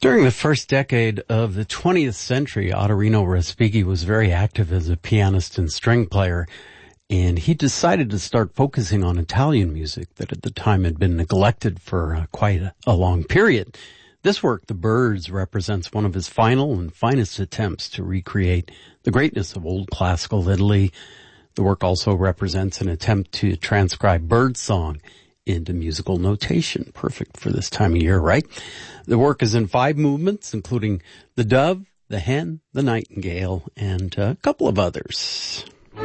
During the first decade of the 20th century, Ottorino Respighi was very active as a pianist and string player, and he decided to start focusing on Italian music that at the time had been neglected for quite a long period. This work, The Birds, represents one of his final and finest attempts to recreate the greatness of old classical Italy. The work also represents an attempt to transcribe birdsong into musical notation. Perfect for this time of year, right? The work is in 5 movements, including the dove, the hen, the nightingale, and a couple of others.